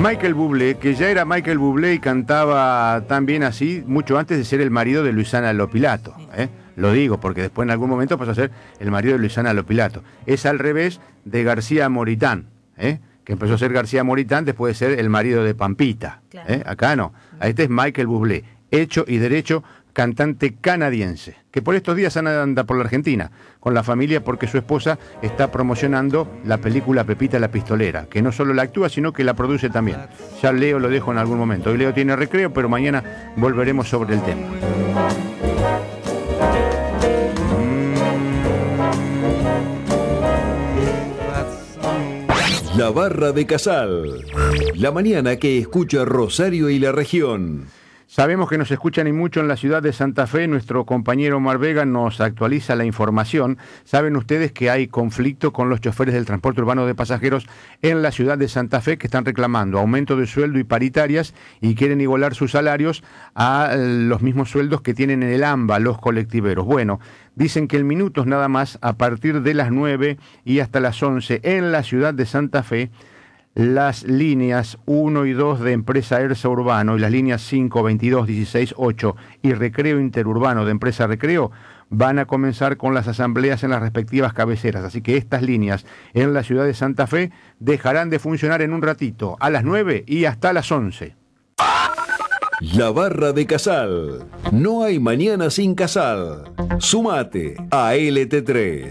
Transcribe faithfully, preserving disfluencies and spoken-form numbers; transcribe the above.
Michael Bublé, que ya era Michael Bublé y cantaba tan bien así, mucho antes de ser el marido de Luisana Lopilato, ¿eh? Lo digo porque después en algún momento pasó a ser el marido de Luisana Lopilato. Es al revés de García Moritán, ¿eh? Que empezó a ser García Moritán después de ser el marido de Pampita. Claro. ¿eh? Acá no. Este es Michael Bublé, hecho y derecho, cantante canadiense, que por estos días anda por la Argentina con la familia porque su esposa está promocionando la película Pepita la Pistolera, que no solo la actúa, sino que la produce también. Ya Leo lo dejo en algún momento. Hoy Leo tiene recreo, pero mañana volveremos sobre el tema. La Barra de Casal. La mañana que escucha Rosario y la región. Sabemos que nos escuchan y mucho en la ciudad de Santa Fe. Nuestro compañero Omar Vega nos actualiza la información. Saben ustedes que hay conflicto con los choferes del transporte urbano de pasajeros en la ciudad de Santa Fe, que están reclamando aumento de sueldo y paritarias y quieren igualar sus salarios a los mismos sueldos que tienen en el AMBA los colectiveros. Bueno, dicen que en minutos nada más, a partir de las nueve y hasta las once en la ciudad de Santa Fe, las líneas uno y dos de Empresa ERSA Urbano y las líneas cinco, veintidós, dieciséis, ocho y Recreo Interurbano de Empresa Recreo van a comenzar con las asambleas en las respectivas cabeceras. Así que estas líneas en la ciudad de Santa Fe dejarán de funcionar en un ratito, a las nueve y hasta las once. La Barra de Casal. No hay mañana sin Casal. Sumate a L T tres.